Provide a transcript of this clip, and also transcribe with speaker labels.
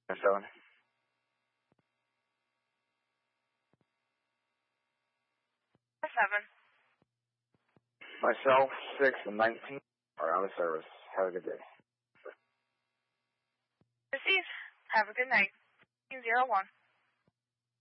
Speaker 1: 7. Myself, 6 and 19 are out of service. Have a good day.
Speaker 2: Received. Have a good night. 01.